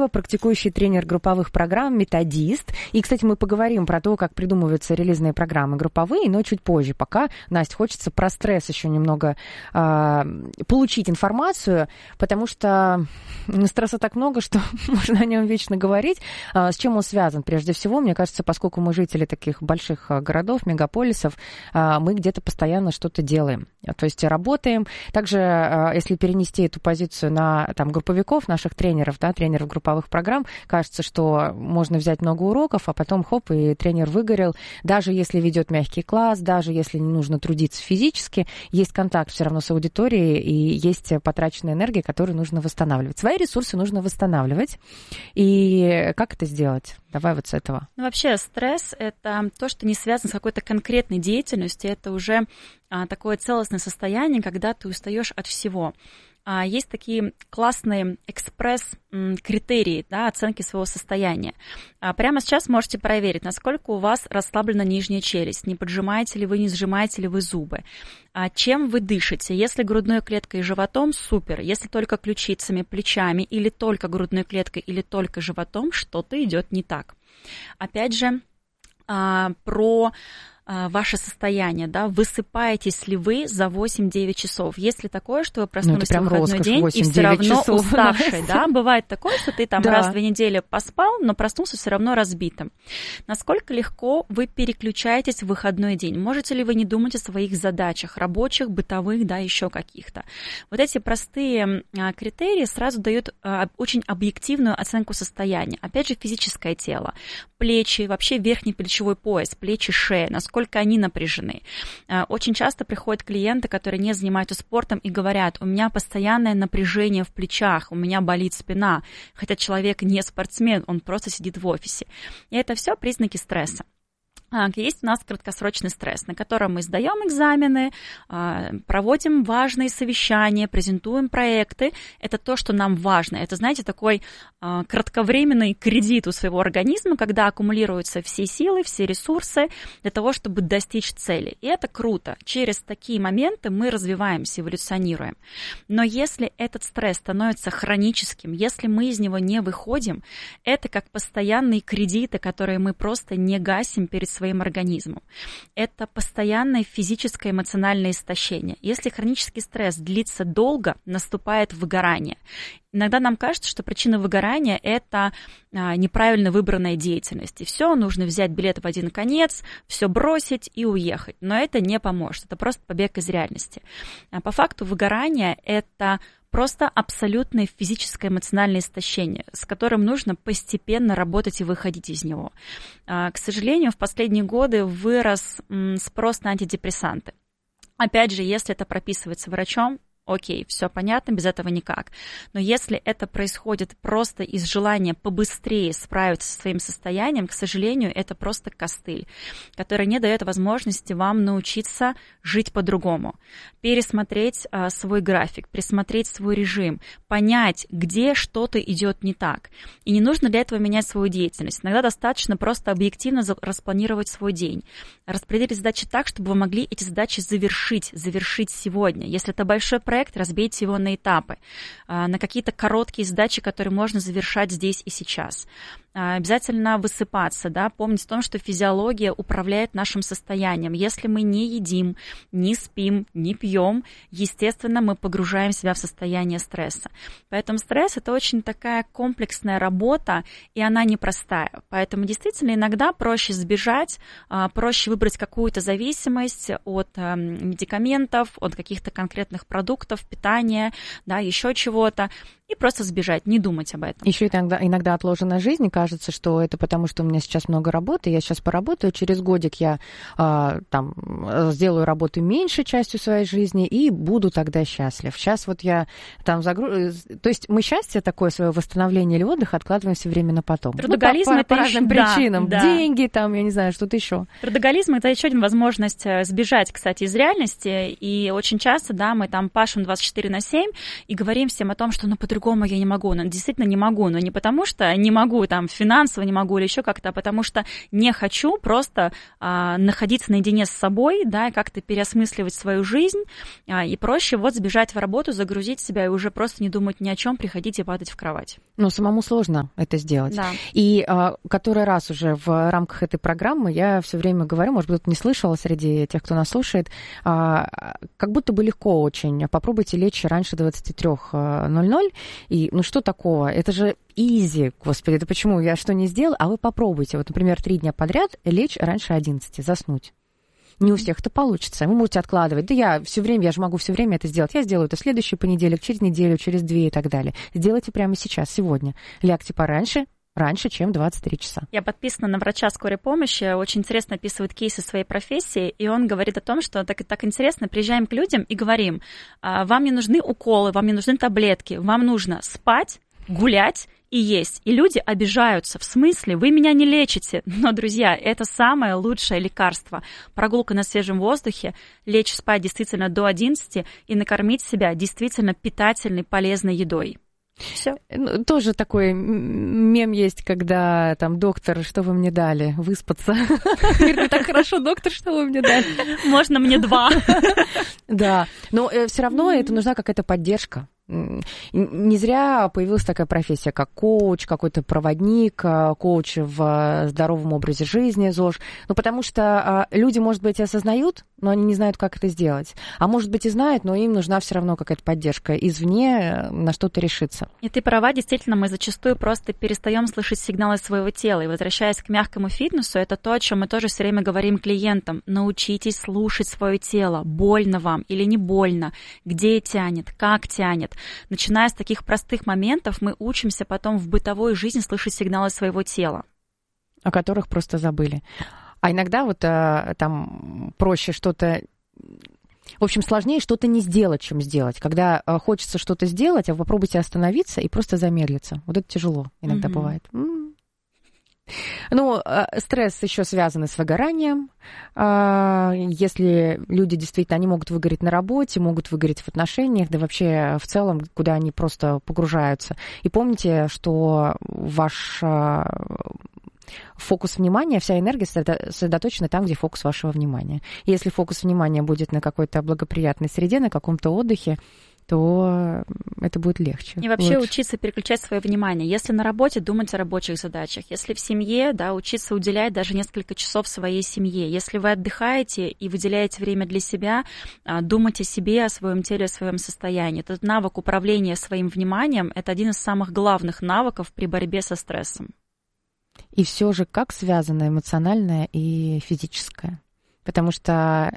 Андреева, практикующий тренер групповых программ, методист. И, кстати, мы поговорим про то, как придумываются релизные программы групповые, но чуть позже. Пока, Настя, хочется про стресс еще немного получить информацию, потому что стресса так много, что можно о нем вечно говорить. С чем он связан? Прежде всего, мне кажется, поскольку мы жители таких больших городов, мегаполисов, мы где-то постоянно что-то делаем. То есть работаем. Также, если перенести эту позицию на групповиков, наших тренеров, тренеров групповых программ, кажется, что можно взять много уроков, а потом хоп, и тренер выгорел. Даже если ведет мягкий класс, даже если не нужно трудиться физически, есть контакт все равно с аудиторией, и есть потраченная энергия, которую нужно восстанавливать. Свои ресурсы нужно восстанавливать. И как это сделать? Давай вот с этого. Вообще стресс – это то, что не связано с какой-то конкретной деятельностью, это уже такое целостное состояние, когда ты устаешь от всего. Есть такие классные экспресс-критерии, оценки своего состояния. Прямо сейчас можете проверить, насколько у вас расслаблена нижняя челюсть, не поджимаете ли вы, не сжимаете ли вы зубы, чем вы дышите. Если грудной клеткой и животом – супер. Если только ключицами, плечами, или только грудной клеткой, или только животом, что-то идет не так. Опять же, про ваше состояние, высыпаетесь ли вы за 8-9 часов. Есть ли такое, что вы проснулись в выходной день и все равно уставший, Бывает такое, что ты раз в 2 недели поспал, но проснулся все равно разбитым. Насколько легко вы переключаетесь в выходной день? Можете ли вы не думать о своих задачах, рабочих, бытовых, еще каких-то? Вот эти простые критерии сразу дают очень объективную оценку состояния. Опять же, физическое тело, плечи, вообще верхний плечевой пояс, плечи, шея, насколько они напряжены. Очень часто приходят клиенты, которые не занимаются спортом и говорят: у меня постоянное напряжение в плечах, у меня болит спина, хотя человек не спортсмен, он просто сидит в офисе. И это все признаки стресса. Есть у нас краткосрочный стресс, на котором мы сдаем экзамены, проводим важные совещания, презентуем проекты. Это то, что нам важно. Это, знаете, такой кратковременный кредит у своего организма, когда аккумулируются все силы, все ресурсы для того, чтобы достичь цели. И это круто. Через такие моменты мы развиваемся, эволюционируем. Но если этот стресс становится хроническим, если мы из него не выходим, это как постоянные кредиты, которые мы просто не гасим перед своим организмом. Это постоянное физическое, эмоциональное истощение. Если хронический стресс длится долго, наступает выгорание. Иногда нам кажется, что причина выгорания – это неправильно выбранная деятельность. И все, нужно взять билет в один конец, все бросить и уехать. Но это не поможет. Это просто побег из реальности. По факту выгорание – это просто абсолютное физическое, эмоциональное истощение, с которым нужно постепенно работать и выходить из него. К сожалению, в последние годы вырос спрос на антидепрессанты. Опять же, если это прописывается врачом, окей, все понятно, без этого никак. Но если это происходит просто из желания побыстрее справиться со своим состоянием, к сожалению, это просто костыль, который не дает возможности вам научиться жить по-другому, пересмотреть свой график, пересмотреть свой режим, понять, где что-то идет не так. И не нужно для этого менять свою деятельность. Иногда достаточно просто объективно распланировать свой день, распределить задачи так, чтобы вы могли эти задачи завершить сегодня. Если это большой проект, разбейте его на этапы, на какие-то короткие задачи, которые можно завершать здесь и сейчас. Обязательно высыпаться, помнить о том, что физиология управляет нашим состоянием. Если мы не едим, не спим, не пьем, естественно, мы погружаем себя в состояние стресса. Поэтому стресс – это очень такая комплексная работа, и она непростая. Поэтому действительно иногда проще сбежать, проще выбрать какую-то зависимость от медикаментов, от каких-то конкретных продуктов, питания, еще чего-то, и просто сбежать, не думать об этом. Еще иногда отложенная жизнь, кажется, что это потому, что у меня сейчас много работы, я сейчас поработаю, через годик я сделаю работу меньшей частью своей жизни и буду тогда счастлив. Сейчас вот я То есть мы счастье такое, свое восстановление или отдых откладываем все время на потом. Трудоголизм это по разным причинам. Да. Деньги, я не знаю, что-то еще. Трудоголизм это еще одна возможность сбежать, кстати, из реальности. И очень часто, мы пашем 24/7 и говорим всем о том, что по-другому по-другому я не могу. Но действительно не могу, но не потому что не могу, там, финансово не могу или еще как-то, а потому что не хочу просто находиться наедине с собой, да, и как-то переосмысливать свою жизнь, и проще вот сбежать в работу, загрузить себя и уже просто не думать ни о чем, приходить и падать в кровать. Ну, самому сложно это сделать. Да. И который раз уже в рамках этой программы я все время говорю, может быть, кто-то не слышал среди тех, кто нас слушает, как будто бы легко очень. Попробуйте лечь раньше 23:00. И ну что такого? Это же изи, господи, это почему? Я что не сделал? А вы попробуйте. Вот, например, 3 дня подряд лечь раньше 11, заснуть. Не у всех это получится. Вы можете откладывать. Да я же могу все время это сделать. Я сделаю это в следующий понедельник, через неделю, через 2 и так далее. Сделайте прямо сейчас, сегодня. Лягте пораньше, чем 23 часа. Я подписана на врача скорой помощи, очень интересно описывает кейсы своей профессии, и он говорит о том, что так интересно, приезжаем к людям и говорим, вам не нужны уколы, вам не нужны таблетки, вам нужно спать, гулять и есть. И люди обижаются. В смысле? Вы меня не лечите. Но, друзья, это самое лучшее лекарство. Прогулка на свежем воздухе, лечь спать действительно до 11 и накормить себя действительно питательной, полезной едой. Все. Тоже такой мем есть, когда там доктор, что вы мне дали? Выспаться. Говорит, так хорошо, доктор, что вы мне дали? Можно мне 2. Да, но все равно это нужна какая-то поддержка. Не зря появилась такая профессия, как коуч, какой-то проводник, коуч в здоровом образе жизни, ЗОЖ. Ну, потому что люди, может быть, и осознают, но они не знают, как это сделать. А может быть, и знают, но им нужна все равно какая-то поддержка извне на что-то решиться. И ты права, действительно, мы зачастую просто перестаем слышать сигналы своего тела. И возвращаясь к мягкому фитнесу, это то, о чем мы тоже все время говорим клиентам. Научитесь слушать свое тело. Больно вам или не больно? Где тянет? Как тянет? Начиная с таких простых моментов, мы учимся потом в бытовой жизни слышать сигналы своего тела. О которых просто забыли. А иногда вот там проще что-то... В общем, сложнее что-то не сделать, чем сделать. Когда хочется что-то сделать, а вы попробуйте остановиться и просто замедлиться. Вот это тяжело иногда бывает. Ну, стресс еще связан с выгоранием. Если люди действительно, они могут выгореть на работе, могут выгореть в отношениях, да вообще в целом, куда они просто погружаются. И помните, что ваш фокус внимания, вся энергия сосредоточена там, где фокус вашего внимания. И если фокус внимания будет на какой-то благоприятной среде, на каком-то отдыхе, то это будет легче. И вообще учиться переключать свое внимание. Если на работе, думать о рабочих задачах. Если в семье, да, учиться уделять даже несколько часов своей семье. Если вы отдыхаете и выделяете время для себя, думать о себе, о своем теле, о своем состоянии. Этот навык управления своим вниманием – это один из самых главных навыков при борьбе со стрессом. И все же как связано эмоциональное и физическое? Потому что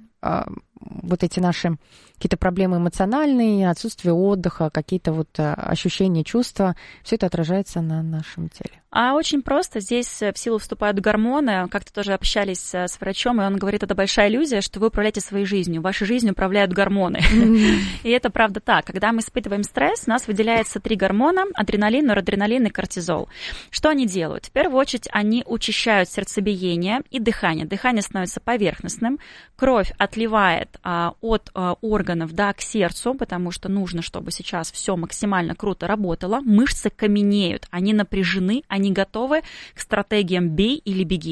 вот эти наши какие-то проблемы эмоциональные, отсутствие отдыха, какие-то вот ощущения, чувства, все это отражается на нашем теле. А очень просто. Здесь в силу вступают гормоны. Как-то тоже общались с врачом, и он говорит, это большая иллюзия, что вы управляете своей жизнью. Вашей жизнью управляют гормоны. И это правда так. Когда мы испытываем стресс, у нас выделяется 3 гормона – адреналин, норадреналин и кортизол. Что они делают? В первую очередь, они учащают сердцебиение и дыхание. Дыхание становится поверхностным, кровь отливает от органов, да, к сердцу, потому что нужно, чтобы сейчас все максимально круто работало. Мышцы каменеют, они напряжены, они готовы к стратегиям «бей или беги».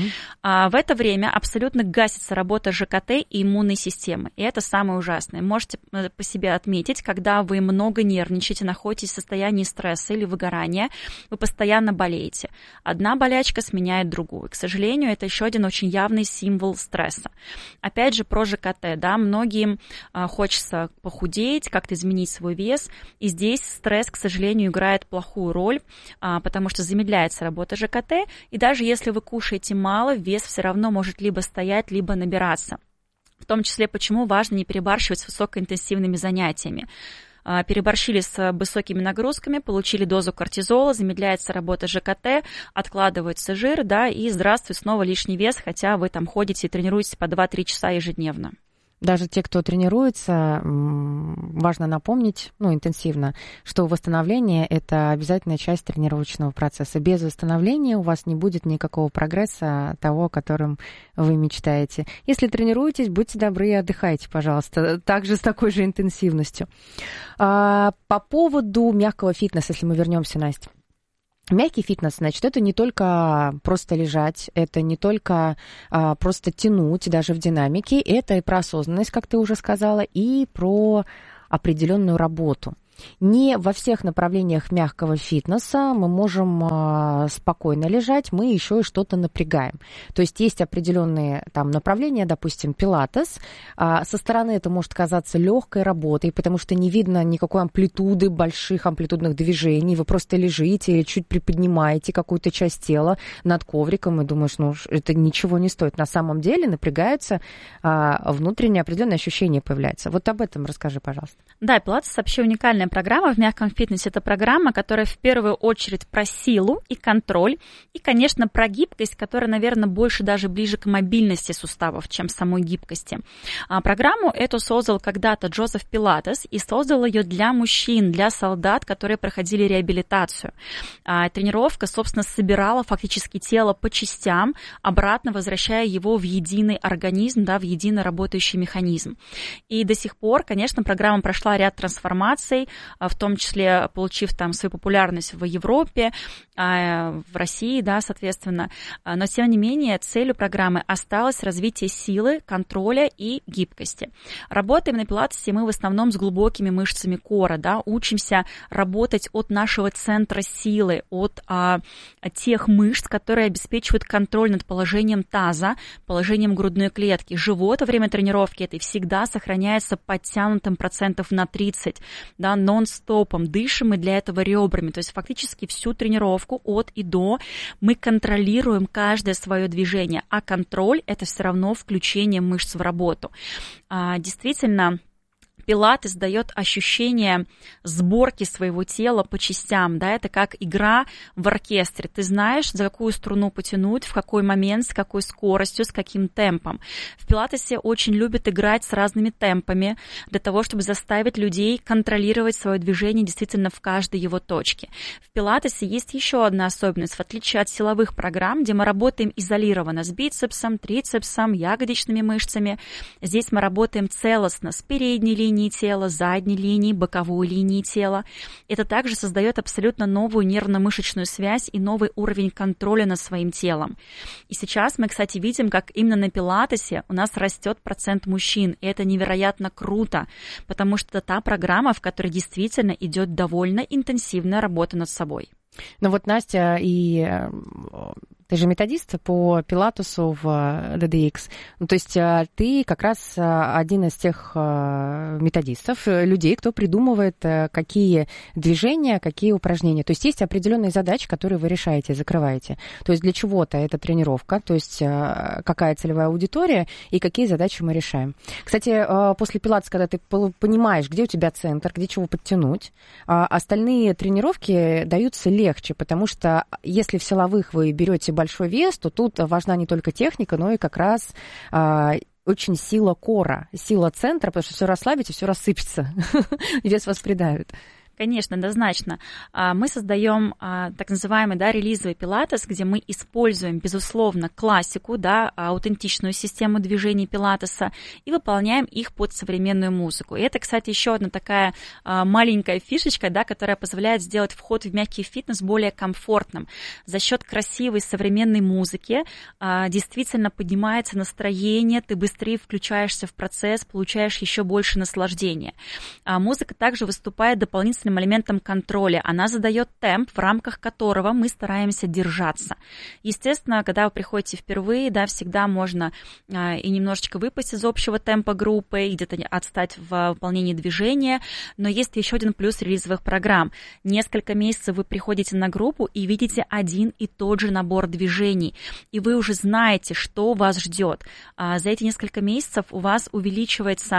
В это время абсолютно гасится работа ЖКТ и иммунной системы. И это самое ужасное. Можете по себе отметить, когда вы много нервничаете, находитесь в состоянии стресса или выгорания, вы постоянно болеете. Одна болячка сменяет другую. К сожалению, это еще один очень явный символ стресса. Опять же, про ЖКТ. Да, многим хочется похудеть, как-то изменить свой вес. И здесь стресс, к сожалению, играет плохую роль, потому что замедляется работа ЖКТ, и даже если вы кушаете мало, вес все равно может либо стоять, либо набираться. В том числе, почему важно не перебарщивать с высокоинтенсивными занятиями. Переборщили с высокими нагрузками, получили дозу кортизола, замедляется работа ЖКТ, откладывается жир, да, и здравствуй, снова лишний вес, хотя вы там ходите и тренируетесь по 2-3 часа ежедневно. Даже те, кто тренируется, важно напомнить, интенсивно, что восстановление – это обязательная часть тренировочного процесса. Без восстановления у вас не будет никакого прогресса того, о котором вы мечтаете. Если тренируетесь, будьте добры и отдыхайте, пожалуйста, также с такой же интенсивностью. По поводу мягкого фитнеса, если мы вернемся, Настя. Мягкий фитнес, значит, это не только просто лежать, это не только просто тянуть даже в динамике, это и про осознанность, как ты уже сказала, и про определенную работу. Не во всех направлениях мягкого фитнеса мы можем спокойно лежать, мы еще и что-то напрягаем. То есть есть определенные там направления, допустим, пилатес. Со стороны это может казаться легкой работой, потому что не видно никакой амплитуды, больших амплитудных движений. Вы просто лежите или чуть приподнимаете какую-то часть тела над ковриком и думаешь, это ничего не стоит. На самом деле напрягаются, внутреннее определенное ощущение появляется. Вот об этом расскажи, пожалуйста. Да, пилатес вообще уникальная программа в мягком фитнесе. Это программа, которая в первую очередь про силу и контроль, и, конечно, про гибкость, которая, наверное, больше даже ближе к мобильности суставов, чем самой гибкости. Программу эту создал когда-то Джозеф Пилатес и создал ее для мужчин, для солдат, которые проходили реабилитацию. Тренировка, собственно, собирала фактически тело по частям, обратно возвращая его в единый организм, в едино работающий механизм. И до сих пор, конечно, программа прошла ряд трансформаций, в том числе получив там свою популярность в Европе, в России, соответственно. Но, тем не менее, целью программы осталось развитие силы, контроля и гибкости. Работаем на пилатесе мы в основном с глубокими мышцами кора, учимся работать от нашего центра силы, от тех мышц, которые обеспечивают контроль над положением таза, положением грудной клетки. Живот во время тренировки этой всегда сохраняется подтянутым процентов на 30, нон-стопом. Дышим мы для этого ребрами. То есть фактически всю тренировку от и до мы контролируем каждое свое движение, а контроль – это все равно включение мышц в работу. Действительно, пилатес дает ощущение сборки своего тела по частям, это как игра в оркестре. Ты знаешь, за какую струну потянуть, в какой момент, с какой скоростью, с каким темпом. В пилатесе очень любят играть с разными темпами для того, чтобы заставить людей контролировать свое движение действительно в каждой его точке. В пилатесе есть еще одна особенность. В отличие от силовых программ, где мы работаем изолированно с бицепсом, трицепсом, ягодичными мышцами, здесь мы работаем целостно с передней линией тела, задней линии, боковой линии тела. Это также создает абсолютно новую нервно-мышечную связь и новый уровень контроля над своим телом. И сейчас мы, кстати, видим, как именно на пилатесе у нас растет процент мужчин. И это невероятно круто, потому что это та программа, в которой действительно идет довольно интенсивная работа над собой. Настя, и ты же методист по пилатесу в DDX. То есть ты как раз один из тех методистов, людей, кто придумывает, какие движения, какие упражнения. То есть есть определенные задачи, которые вы решаете, закрываете. То есть для чего-то это тренировка, то есть какая целевая аудитория и какие задачи мы решаем. Кстати, после пилатеса, когда ты понимаешь, где у тебя центр, где чего подтянуть, остальные тренировки даются легче, потому что если в силовых вы берете большой вес, то тут важна не только техника, но и как раз очень сила кора, сила центра, потому что все расслабите, все рассыпется, вес вас придавит. Конечно, однозначно. Мы создаем так называемый релизовый пилатес, где мы используем, безусловно, классику, аутентичную систему движений пилатеса и выполняем их под современную музыку. И это, кстати, еще одна такая маленькая фишечка, которая позволяет сделать вход в мягкий фитнес более комфортным. За счет красивой современной музыки действительно поднимается настроение, ты быстрее включаешься в процесс, получаешь еще больше наслаждения. Музыка также выступает дополнительным элементом контроля. Она задает темп, в рамках которого мы стараемся держаться. Естественно, когда вы приходите впервые, всегда можно и немножечко выпасть из общего темпа группы, и где-то отстать в выполнении движения, но есть еще один плюс релизовых программ. Несколько месяцев вы приходите на группу и видите один и тот же набор движений, и вы уже знаете, что вас ждет. За эти несколько месяцев у вас увеличивается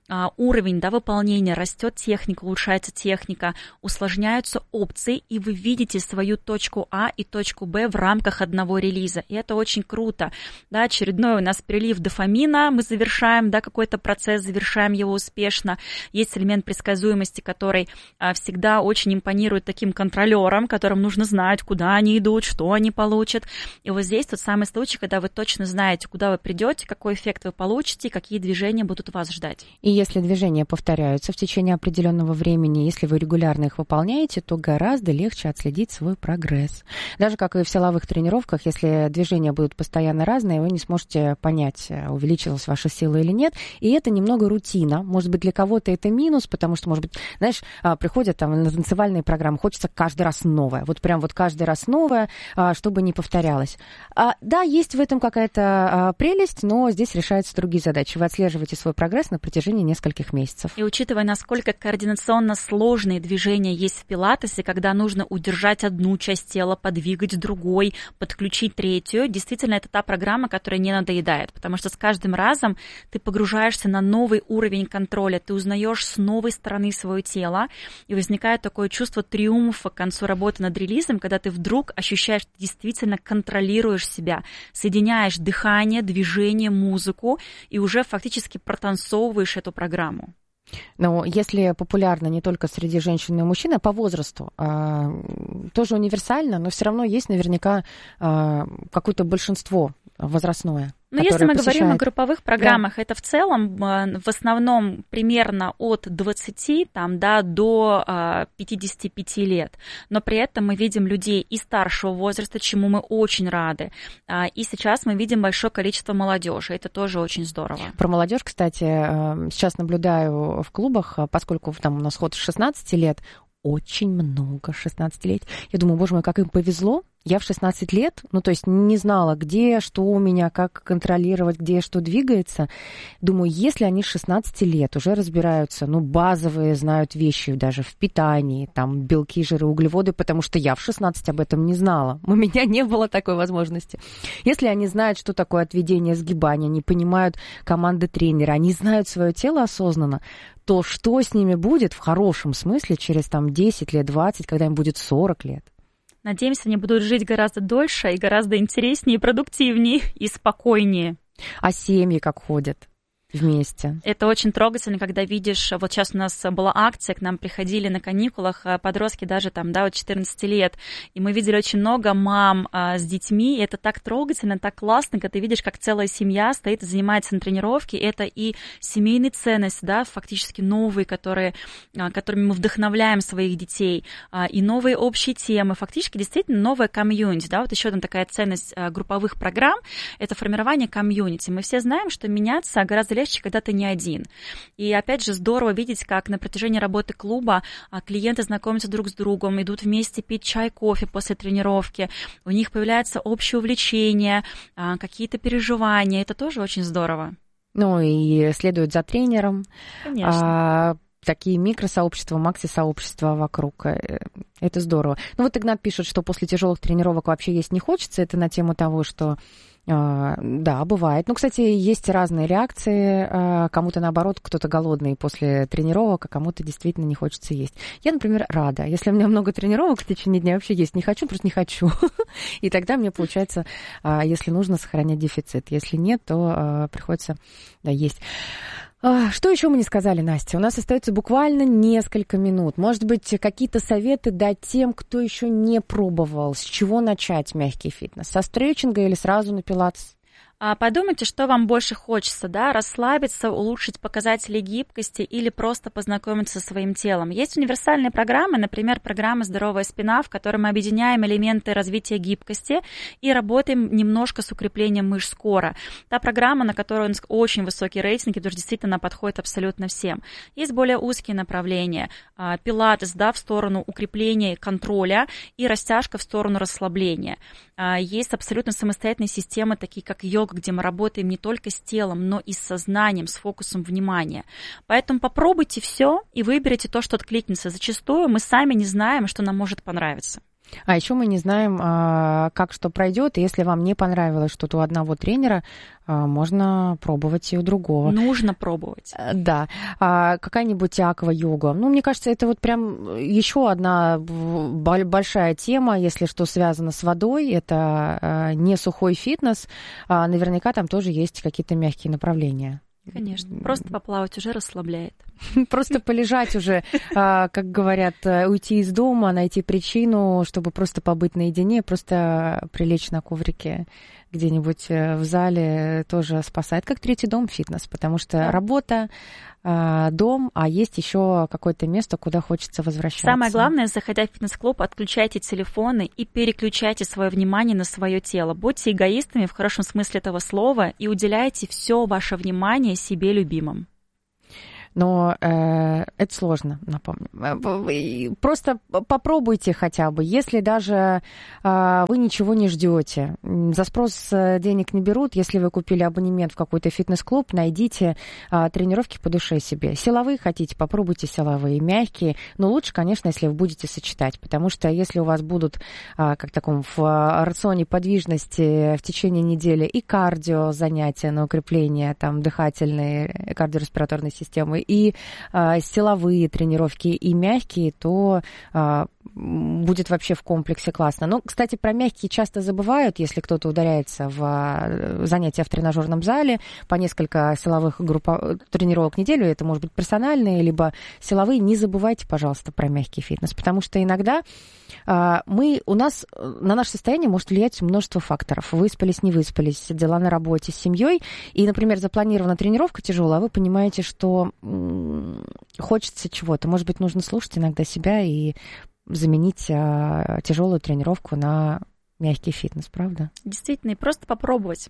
уровень, да, выполнения, растет техника, улучшается техника, усложняются опции, и вы видите свою точку А и точку Б в рамках одного релиза. И это очень круто. Да, очередной у нас прилив дофамина, мы завершаем, да, какой-то процесс, завершаем его успешно. Есть элемент предсказуемости, который всегда очень импонирует таким контролерам, которым нужно знать, куда они идут, что они получат. И вот здесь тот самый случай, когда вы точно знаете, куда вы придете, какой эффект вы получите, какие движения будут вас ждать. И если движения повторяются в течение определенного времени, если вы регулярно их выполняете, то гораздо легче отследить свой прогресс. Даже как и в силовых тренировках, если движения будут постоянно разные, вы не сможете понять, увеличилась ваша сила или нет. И это немного рутина. Может быть, для кого-то это минус, потому что, может быть, знаешь, приходят там на танцевальные программы, хочется каждый раз новое. Вот прям вот каждый раз новое, чтобы не повторялось. Да, есть в этом какая-то прелесть, но здесь решаются другие задачи. Вы отслеживаете свой прогресс на протяжении нескольких месяцев. И учитывая, насколько координационно сложные движения есть в пилатесе, когда нужно удержать одну часть тела, подвигать другой, подключить третью, действительно, это та программа, которая не надоедает, потому что с каждым разом ты погружаешься на новый уровень контроля, ты узнаешь с новой стороны свое тело, и возникает такое чувство триумфа к концу работы над релизом, когда ты вдруг ощущаешь, что действительно контролируешь себя, соединяешь дыхание, движение, музыку, и уже фактически протанцовываешь эту программу. Но если популярно не только среди женщин и мужчин, а по возрасту, тоже универсально, но все равно есть наверняка какое-то большинство возрастное. Но если мы говорим о групповых программах, да, это в целом в основном примерно от 20 до 55 лет. Но при этом мы видим людей и старшего возраста, чему мы очень рады. И сейчас мы видим большое количество молодежи. Это тоже очень здорово. Про молодежь, кстати, сейчас наблюдаю в клубах, поскольку там у нас ход с 16 лет, очень много 16 лет. Я думаю, боже мой, как им повезло. Я в 16 лет, то есть не знала, где, что у меня, как контролировать, где что двигается. Думаю, если они с 16 лет уже разбираются, базовые знают вещи даже в питании, там, белки, жиры, углеводы, потому что я в 16 об этом не знала. У меня не было такой возможности. Если они знают, что такое отведение, сгибание, они понимают команды тренера, они знают свое тело осознанно, то что с ними будет в хорошем смысле через 10 лет, 20, когда им будет 40 лет? Надеемся, они будут жить гораздо дольше и гораздо интереснее, и продуктивнее, и спокойнее. А семьи как ходят вместе? Это очень трогательно, когда видишь, вот сейчас у нас была акция, к нам приходили на каникулах подростки даже от 14 лет, и мы видели очень много мам с детьми, и это так трогательно, так классно, когда ты видишь, как целая семья стоит и занимается на тренировке, это и семейные ценности, да, фактически новые, которыми мы вдохновляем своих детей, и новые общие темы, фактически действительно новая комьюнити, да, вот еще одна такая ценность групповых программ, это формирование комьюнити. Мы все знаем, что меняться гораздо легче, когда ты не один. И опять же здорово видеть, как на протяжении работы клуба клиенты знакомятся друг с другом, идут вместе пить чай, кофе после тренировки, у них появляются общие увлечения, какие-то переживания. Это тоже очень здорово. И следуют за тренером. Конечно. Такие микросообщества, макси-сообщества вокруг. Это здорово. Вот Игнат пишет, что после тяжелых тренировок вообще есть не хочется. Это на тему того, что да, бывает. Кстати, есть разные реакции. Кому-то, наоборот, кто-то голодный после тренировок, а кому-то действительно не хочется есть. Я, например, рада. Если у меня много тренировок в течение дня, вообще есть не хочу, просто не хочу. И тогда мне получается, если нужно, сохранять дефицит. Если нет, то приходится есть. Что еще мы не сказали, Настя? У нас остается буквально несколько минут. Может быть, какие-то советы дать тем, кто еще не пробовал? С чего начать мягкий фитнес? Со стретчинга или сразу на пилатес? Подумайте, что вам больше хочется, да, расслабиться, улучшить показатели гибкости или просто познакомиться со своим телом. Есть универсальные программы, например, программа «Здоровая спина», в которой мы объединяем элементы развития гибкости и работаем немножко с укреплением мышц кора. Та программа, на которую у нас очень высокий рейтинг, потому что действительно она подходит абсолютно всем. Есть более узкие направления. Пилатес, да, в сторону укрепления контроля и растяжка в сторону расслабления. Есть абсолютно самостоятельные системы, такие как йога, где мы работаем не только с телом, но и с сознанием, с фокусом внимания. Поэтому попробуйте все и выберите то, что откликнется. Зачастую мы сами не знаем, что нам может понравиться. А еще мы не знаем, как что пройдет. Если вам не понравилось что-то у одного тренера, можно пробовать и у другого. Нужно пробовать. Да. Какая-нибудь аква-йога. Ну, мне кажется, это вот прям еще одна большая тема, если что связано с водой. Это не сухой фитнес. Наверняка там тоже есть какие-то мягкие направления. Конечно. Просто поплавать уже расслабляет. Просто полежать уже, как говорят, уйти из дома, найти причину, чтобы просто побыть наедине, просто прилечь на коврике где-нибудь в зале тоже спасает. Как третий дом фитнес, потому что работа, дом, а есть еще какое-то место, куда хочется возвращаться. Самое главное, заходя в фитнес-клуб, отключайте телефоны и переключайте свое внимание на свое тело. Будьте эгоистами в хорошем смысле этого слова и уделяйте все ваше внимание себе любимым. Но это сложно, напомню. Просто попробуйте хотя бы. Если даже вы ничего не ждете, за спрос денег не берут, если вы купили абонемент в какой-то фитнес-клуб, найдите тренировки по душе себе. Силовые хотите, попробуйте силовые, мягкие. Но лучше, конечно, если вы будете сочетать, потому что если у вас будут, как таком в рационе подвижности в течение недели и кардио занятия на укрепление там, дыхательной, кардиореспираторной системы, и силовые тренировки, и мягкие, то будет вообще в комплексе классно. Ну, кстати, про мягкие часто забывают, если кто-то ударяется в занятия в тренажерном зале, по несколько силовых тренировок в неделю, это может быть персональные, либо силовые, не забывайте, пожалуйста, про мягкий фитнес, потому что иногда у нас на наше состояние может влиять множество факторов. Выспались, не выспались, дела на работе с семьей, и, например, запланирована тренировка тяжелая, а вы понимаете, что хочется чего-то. Может быть, нужно слушать иногда себя и заменить тяжелую тренировку на мягкий фитнес, правда? Действительно, и просто попробовать.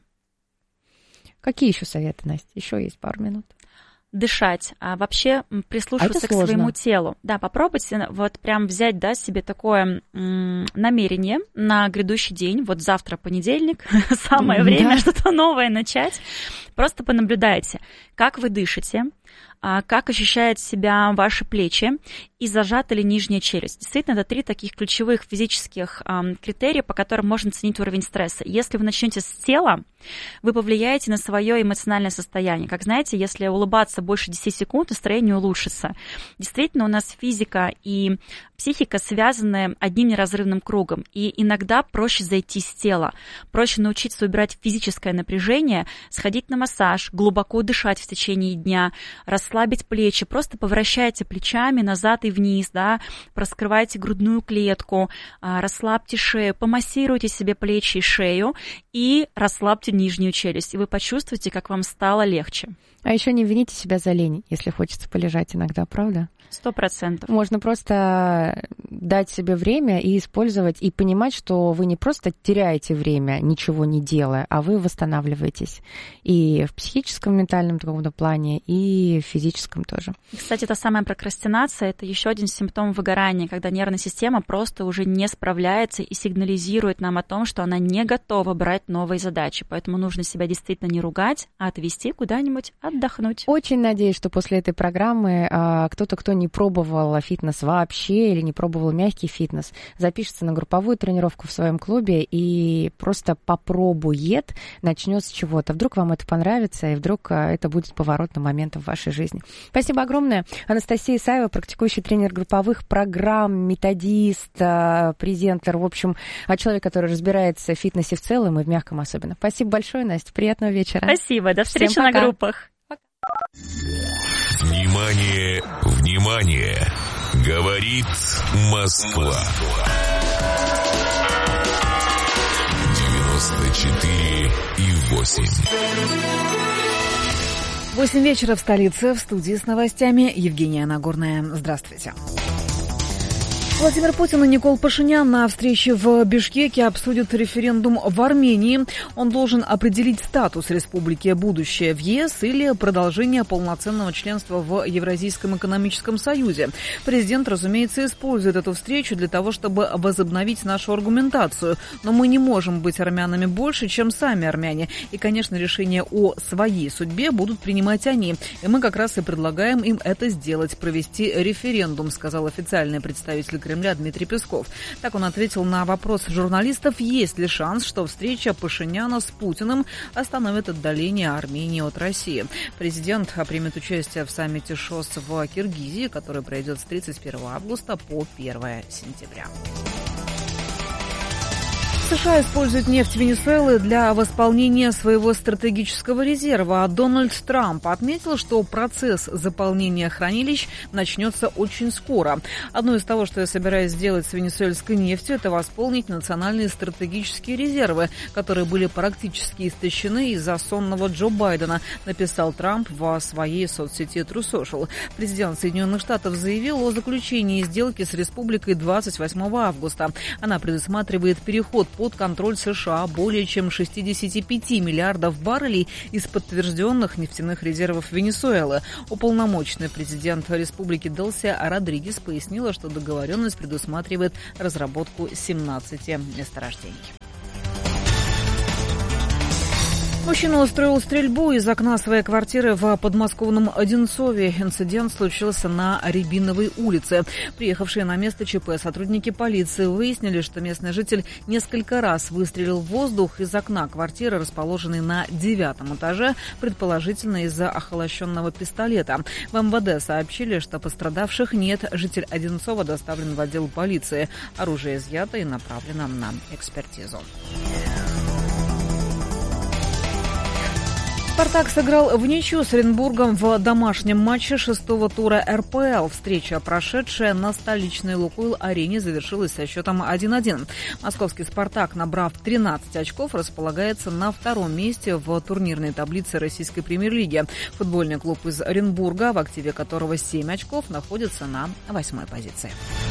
Какие еще советы, Настя? Еще есть пару минут. Дышать, а вообще прислушиваться к своему телу. Да, попробуйте вот прям взять, да, себе такое намерение на грядущий день. Вот завтра понедельник, самое время что-то новое начать. Просто понаблюдайте, как вы дышите, как ощущают себя ваши плечи и зажата ли нижняя челюсть. Действительно, это 3 таких ключевых физических критерия, по которым можно оценить уровень стресса. Если вы начнете с тела, вы повлияете на свое эмоциональное состояние. Как знаете, если улыбаться больше 10 секунд, настроение улучшится. Действительно, у нас физика и психика связаны одним неразрывным кругом. И иногда проще зайти с тела, проще научиться убирать физическое напряжение, сходить на массаж, глубоко дышать в течение дня, расслабить плечи, просто повращайте плечами назад и вниз, да, проскрывайте грудную клетку, расслабьте шею, помассируйте себе плечи и шею и расслабьте нижнюю челюсть, и вы почувствуете, как вам стало легче. А еще не вините себя за лень, если хочется полежать иногда, правда? 100%. Можно просто дать себе время и использовать, и понимать, что вы не просто теряете время, ничего не делая, а вы восстанавливаетесь. И в психическом, ментальном таком плане, и в физическом тоже. Кстати, та самая прокрастинация – это еще один симптом выгорания, когда нервная система просто уже не справляется и сигнализирует нам о том, что она не готова брать новые задачи. Поэтому нужно себя действительно не ругать, а отвести куда-нибудь отдохнуть. Очень надеюсь, что после этой программы кто-то, кто не пробовал фитнес вообще или не пробовал мягкий фитнес, запишется на групповую тренировку в своем клубе и просто попробует, начнет с чего-то. Вдруг вам это понравится, и вдруг это будет поворотным моментом в вашей жизни. Спасибо огромное. Анастасия Исаева, практикующий тренер групповых программ, методист, презентер, в общем, человек, который разбирается в фитнесе в целом и в мягком особенно. Спасибо большое, Настя. Приятного вечера. Спасибо. До встречи на группах. Внимание, внимание! Говорит Москва. 94,8. 8 вечера в столице. В студии с новостями Евгения Нагорная. Здравствуйте. Владимир Путин и Никол Пашинян на встрече в Бишкеке обсудят референдум в Армении. Он должен определить статус республики будущее в ЕС или продолжение полноценного членства в Евразийском экономическом союзе. Президент, разумеется, использует эту встречу для того, чтобы возобновить нашу аргументацию. Но мы не можем быть армянами больше, чем сами армяне. И, конечно, решение о своей судьбе будут принимать они. И мы как раз и предлагаем им это сделать, провести референдум, сказал официальный представитель Кремля Кремля Дмитрий Песков. Так он ответил на вопрос журналистов, есть ли шанс, что встреча Пашиняна с Путиным остановит отдаление Армении от России. Президент примет участие в саммите ШОС в Киргизии, который пройдет с 31 августа по 1 сентября. США используют нефть Венесуэлы для восполнения своего стратегического резерва. Дональд Трамп отметил, что процесс заполнения хранилищ начнется очень скоро. Одно из того, что я собираюсь сделать с венесуэльской нефтью, это восполнить национальные стратегические резервы, которые были практически истощены из-за сонного Джо Байдена, написал Трамп в своей соцсети True Social. Президент Соединенных Штатов заявил о заключении сделки с республикой 28 августа. Она предусматривает переход под контроль США более чем 65 миллиардов баррелей из подтвержденных нефтяных резервов Венесуэлы. Уполномоченный президент республики Делси Родригес пояснила, что договоренность предусматривает разработку 17 месторождений. Мужчина устроил стрельбу из окна своей квартиры в подмосковном Одинцове. Инцидент случился на Рябиновой улице. Приехавшие на место ЧП сотрудники полиции выяснили, что местный житель несколько раз выстрелил в воздух из окна квартиры, расположенной на 9 этаже, предположительно из-за охолощенного пистолета. В МВД сообщили, что пострадавших нет. Житель Одинцова доставлен в отдел полиции. Оружие изъято и направлено на экспертизу. «Спартак» сыграл вничью с Оренбургом в домашнем матче 6-го тура РПЛ. Встреча, прошедшая на столичной «Лукойл-арене», завершилась со счетом 1-1. Московский «Спартак», набрав 13 очков, располагается на 2-м месте в турнирной таблице российской премьер-лиги. Футбольный клуб из Оренбурга, в активе которого 7 очков, находится на 8-й позиции.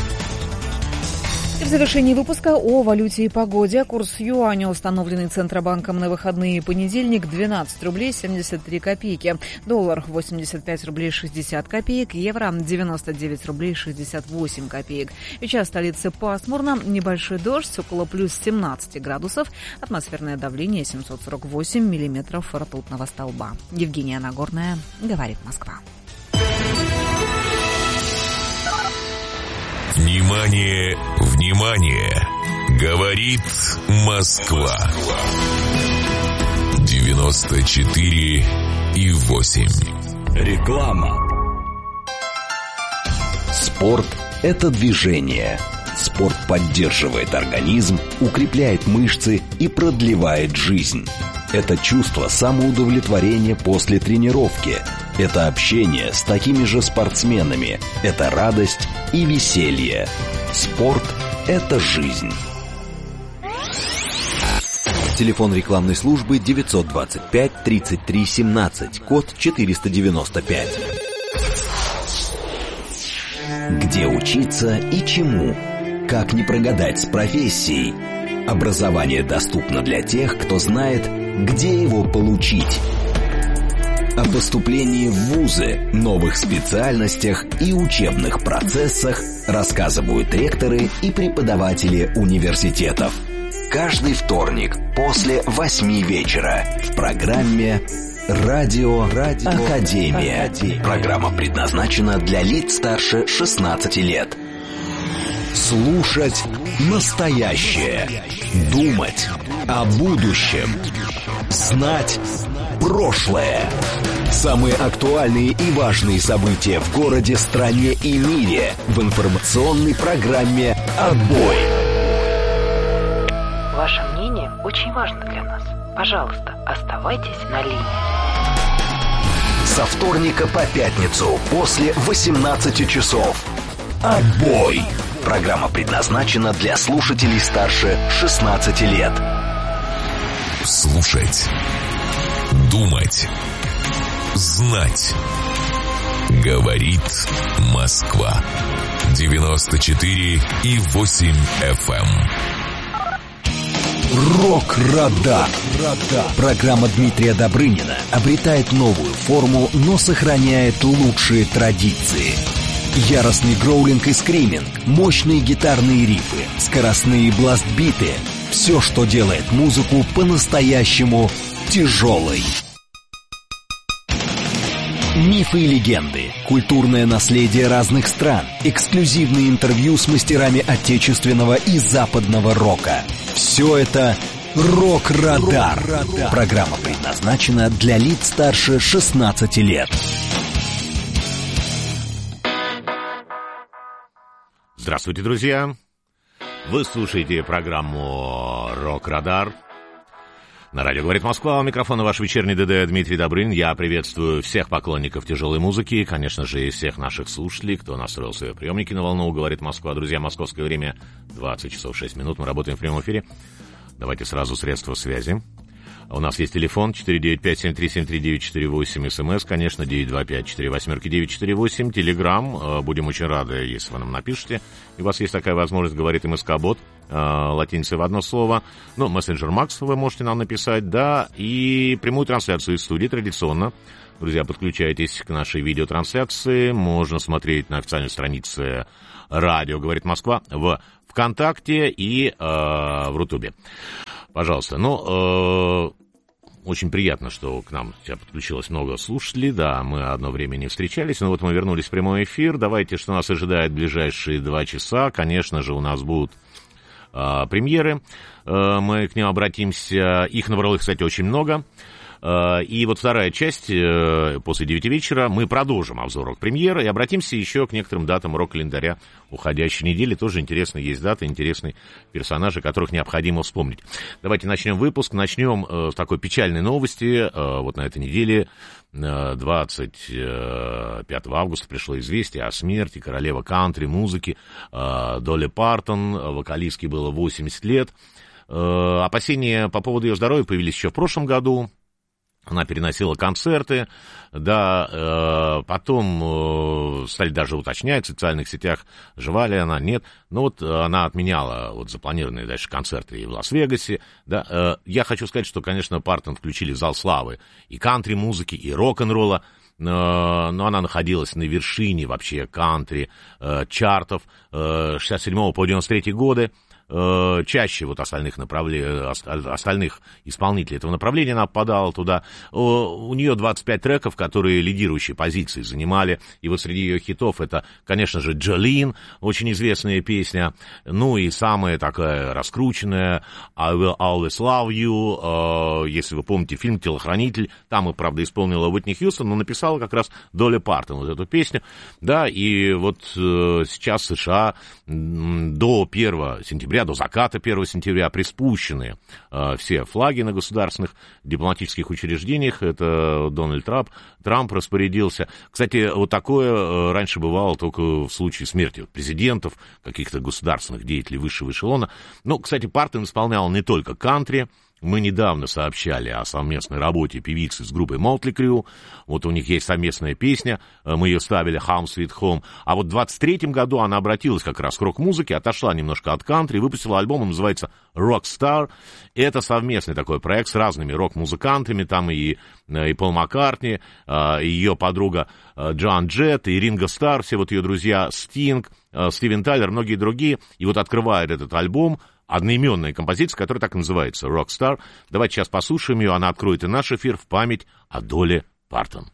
В завершении выпуска о валюте и погоде. Курс юаня, установленный Центробанком на выходные и понедельник, 12 рублей 73 копейки. Доллар 85 рублей 60 копеек. Евро 99 рублей 68 копеек. Сейчас в столице пасмурно, небольшой дождь, около плюс 17 градусов. Атмосферное давление 748 миллиметров ртутного столба. Евгения Нагорная, говорит Москва. Внимание, внимание! Говорит Москва. 94,8. Реклама. Спорт – это движение. Спорт поддерживает организм, укрепляет мышцы и продлевает жизнь. Это чувство самоудовлетворения после тренировки. Это общение с такими же спортсменами. Это радость и веселье. Спорт – это жизнь. Телефон рекламной службы 925-33-17, код 495. Где учиться и чему? Как не прогадать с профессией? Образование доступно для тех, кто знает, где его получить. О поступлении в вузы, новых специальностях и учебных процессах рассказывают ректоры и преподаватели университетов. Каждый вторник после 8 вечера в программе «Радио Академия». Программа предназначена для лиц старше 16 лет. Слушать настоящее. Думать о будущем. Знать прошлое. Самые актуальные и важные события в городе, стране и мире в информационной программе «Отбой». Ваше мнение очень важно для нас. Пожалуйста, оставайтесь на линии. Со вторника по пятницу после 18 часов. «Отбой». Программа предназначена для слушателей старше 16 лет. Слушать. Думать. Знать. Говорит Москва. 94,8 FM. Рок-радар. Программа Дмитрия Добрынина обретает новую форму, но сохраняет лучшие традиции. Яростный гроулинг и скриминг, мощные гитарные рифы, скоростные бласт-биты – все, что делает музыку по-настоящему тяжелой. Мифы и легенды, культурное наследие разных стран, эксклюзивные интервью с мастерами отечественного и западного рока. Все это «Рок-Радар». Программа предназначена для лиц старше 16 лет. Здравствуйте, друзья! Вы слушаете программу «Рок-Радар». На радио «Говорит Москва», у микрофона ваш вечерний ДД Дмитрий Добрын. Я приветствую всех поклонников тяжелой музыки, и, конечно же, и всех наших слушателей, кто настроил свои приемники на волну «Говорит Москва». Друзья, московское время 20 часов 6 минут. Мы работаем в прямом эфире. Давайте сразу средства связи. У нас есть телефон 495-7373-948, смс, конечно, 925-48-948, телеграм. Будем очень рады, если вы нам напишите. И у вас есть такая возможность, говорит МСК-бот, латиницей в одно слово. Ну, мессенджер Макс вы можете нам написать, да, и прямую трансляцию из студии традиционно. Друзья, подключайтесь к нашей видеотрансляции. Можно смотреть на официальной странице радио «Говорит Москва» в ВКонтакте и в Рутубе. Пожалуйста. Ну, очень приятно, что к нам сейчас подключилось много слушателей. Да, мы одно время не встречались, но вот мы вернулись в прямой эфир. Давайте, что нас ожидает в ближайшие 2 часа. Конечно же, у нас будут премьеры. Мы к ним обратимся. Их набралось, кстати, очень много. И вот вторая часть, после 9 вечера, мы продолжим обзор рок-премьеры и обратимся еще к некоторым датам рок-календаря уходящей недели. Тоже интересно, есть даты, интересные персонажи, которых необходимо вспомнить. Давайте начнем выпуск. Начнем с такой печальной новости. Вот на этой неделе, 25 августа, пришло известие о смерти королевы кантри-музыки Долли Партон. Вокалистке было 80 лет. Опасения по поводу ее здоровья появились еще в прошлом году. Она переносила концерты, да, потом стали даже уточнять в социальных сетях, жива ли она, нет. Но вот она отменяла вот запланированные дальше концерты и в Лас-Вегасе, да. Я хочу сказать, что, конечно, Партон включили в зал славы и кантри-музыки, и рок-н-ролла, но она находилась на вершине вообще кантри чартов 67 по 93 годы. Чаще вот остальных исполнителей этого направления она попадала туда. У нее 25 треков, которые лидирующие позиции занимали. И вот среди ее хитов это, конечно же, «Jolene», очень известная песня. Ну и самая такая раскрученная «I Will Always Love You». Если вы помните фильм «Телохранитель», там и, правда, исполнила Уитни Хьюстон, но написала как раз Долли Партон вот эту песню. Да, и вот сейчас в США до 1 сентября, до заката 1 сентября приспущены все флаги на государственных дипломатических учреждениях. Это Дональд Трамп распорядился. Кстати, вот такое раньше бывало только в случае смерти президентов, каких-то государственных деятелей высшего эшелона. Ну, кстати, Партон исполнял не только кантри. Мы недавно сообщали о совместной работе певицы с группой Motley Crue. Вот у них есть совместная песня, мы ее ставили «Home Sweet Home». А вот в 23-м году она обратилась как раз к рок-музыке, отошла немножко от кантри, выпустила альбом, он называется «Rockstar». Это совместный такой проект с разными рок-музыкантами, там и Пол Маккартни, и ее подруга Джоан Джетт, и Ринго Старр, все вот ее друзья Стинг, Стивен Тайлер, многие другие. И вот открывает этот альбом одноименная композиция, которая так и называется «Rockstar». Давайте сейчас послушаем ее, она откроет и наш эфир в память о Долли Партон.